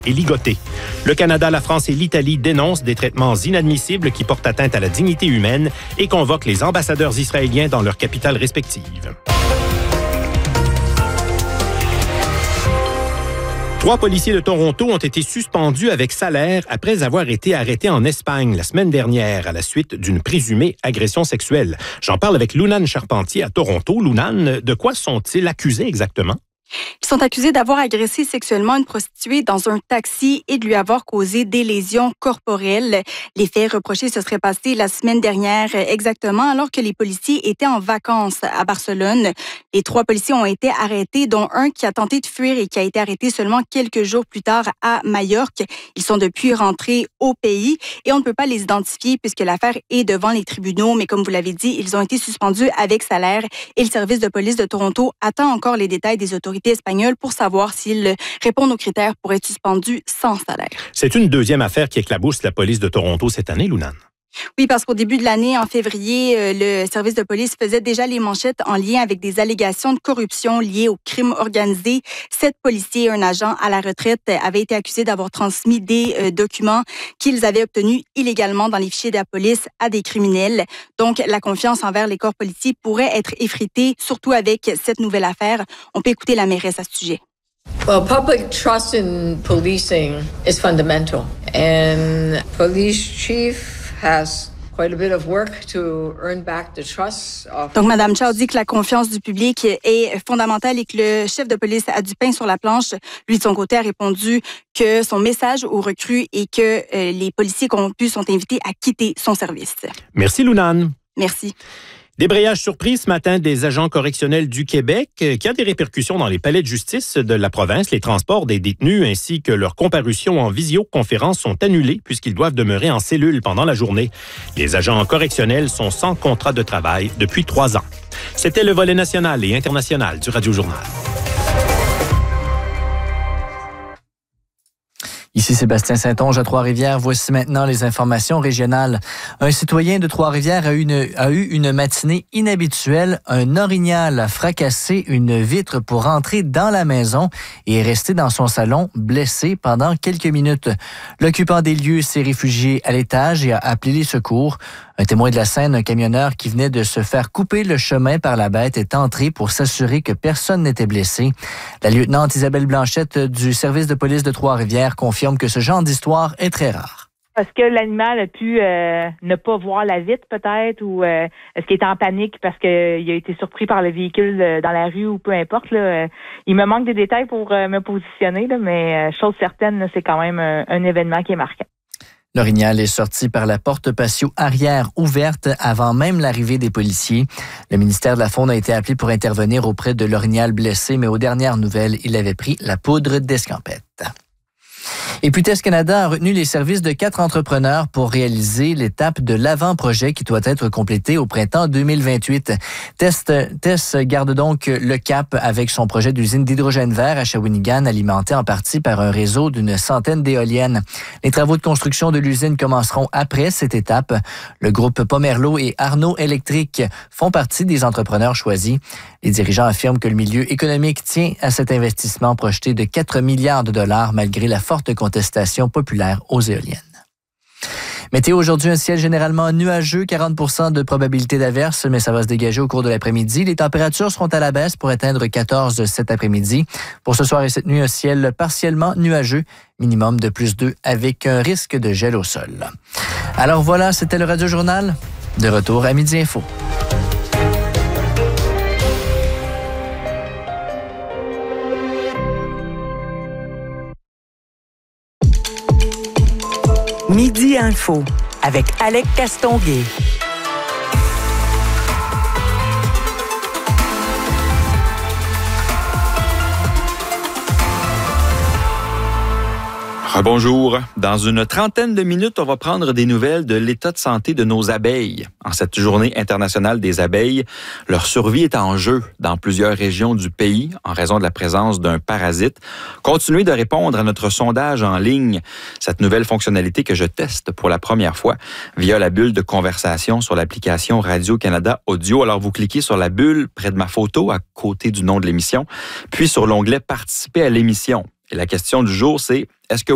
et ligotés. Le Canada, la France et l'Italie dénoncent des traitements inadmissibles qui portent atteinte à la dignité humaine et convoquent les ambassadeurs israéliens dans leurs capitales respectives. 3 policiers de Toronto ont été suspendus avec salaire après avoir été arrêtés en Espagne la semaine dernière à la suite d'une présumée agression sexuelle. J'en parle avec Lunane Charpentier à Toronto. Lunane, de quoi sont-ils accusés exactement? Ils sont accusés d'avoir agressé sexuellement une prostituée dans un taxi et de lui avoir causé des lésions corporelles. Les faits reprochés se seraient passés la semaine dernière exactement alors que les policiers étaient en vacances à Barcelone. Les 3 policiers ont été arrêtés, dont un qui a tenté de fuir et qui a été arrêté seulement quelques jours plus tard à Majorque. Ils sont depuis rentrés au pays et on ne peut pas les identifier puisque l'affaire est devant les tribunaux. Mais comme vous l'avez dit, ils ont été suspendus avec salaire et le service de police de Toronto attend encore les détails des autorités espagnoles pour savoir s'ils répondent aux critères pour être suspendus sans salaire. C'est une deuxième affaire qui éclabousse la police de Toronto cette année, Lunane. Oui, parce qu'au début de l'année, en février, le service de police faisait déjà les manchettes en lien avec des allégations de corruption liées au crime organisé. 7 policiers et un agent à la retraite avaient été accusés d'avoir transmis des documents qu'ils avaient obtenus illégalement dans les fichiers de la police à des criminels. Donc, la confiance envers les corps policiers pourrait être effritée, surtout avec cette nouvelle affaire. On peut écouter la mairesse à ce sujet. Well, public trust in policing is fundamental, and police chief has quite a bit of work to earn back the trust of... Donc, Mme Chow dit que la confiance du public est fondamentale et que le chef de police a du pain sur la planche. Lui, de son côté, a répondu que son message aux recrues est que les policiers corrompus sont invités à quitter son service. Merci, Lunane. Merci. Débrayage surprise ce matin des agents correctionnels du Québec qui a des répercussions dans les palais de justice de la province. Les transports des détenus ainsi que leur comparution en visioconférence sont annulés puisqu'ils doivent demeurer en cellule pendant la journée. Les agents correctionnels sont sans contrat de travail depuis 3 ans. C'était le volet national et international du Radio Journal. Ici Sébastien Saint-Onge à Trois-Rivières. Voici maintenant les informations régionales. Un citoyen de Trois-Rivières a eu une matinée inhabituelle. Un orignal a fracassé une vitre pour entrer dans la maison et est resté dans son salon blessé pendant quelques minutes. L'occupant des lieux s'est réfugié à l'étage et a appelé les secours. Un témoin de la scène, un camionneur qui venait de se faire couper le chemin par la bête, est entré pour s'assurer que personne n'était blessé. La lieutenante Isabelle Blanchette du service de police de Trois-Rivières confirme que ce genre d'histoire est très rare. Est-ce que l'animal a pu ne pas voir la vitre peut-être ou est-ce qu'il est en panique parce qu'il a été surpris par le véhicule dans la rue ou peu importe. Là, il me manque des détails pour me positionner, là, mais chose certaine, là, c'est quand même un événement qui est marquant. L'orignal est sorti par la porte patio arrière ouverte avant même l'arrivée des policiers. Le ministère de la Faune a été appelé pour intervenir auprès de l'orignal blessé, mais aux dernières nouvelles, il avait pris la poudre d'escampette. Et puis, Test Canada a retenu les services de 4 entrepreneurs pour réaliser l'étape de l'avant-projet qui doit être complétée au printemps 2028. Test garde donc le cap avec son projet d'usine d'hydrogène vert à Shawinigan, alimenté en partie par un réseau d'une centaine d'éoliennes. Les travaux de construction de l'usine commenceront après cette étape. Le groupe Pomerleau et Arnaud Électrique font partie des entrepreneurs choisis. Les dirigeants affirment que le milieu économique tient à cet investissement projeté de 4 milliards de dollars malgré la forte contestation populaire aux éoliennes. Météo aujourd'hui, un ciel généralement nuageux, 40% de probabilité d'averse, mais ça va se dégager au cours de l'après-midi. Les températures seront à la baisse pour atteindre 14 cet après-midi. Pour ce soir et cette nuit, un ciel partiellement nuageux, minimum de +2 avec un risque de gel au sol. Alors voilà, c'était le Radio Journal. De retour à Midi Info. Midi Info avec Alec Castonguay. Bonjour. Dans une trentaine de minutes, on va prendre des nouvelles de l'état de santé de nos abeilles. En cette journée internationale des abeilles, leur survie est en jeu dans plusieurs régions du pays en raison de la présence d'un parasite. Continuez de répondre à notre sondage en ligne. Cette nouvelle fonctionnalité que je teste pour la première fois via la bulle de conversation sur l'application Radio-Canada Audio. Alors, vous cliquez sur la bulle près de ma photo à côté du nom de l'émission, puis sur l'onglet « Participer à l'émission ». Et la question du jour, c'est « Est-ce que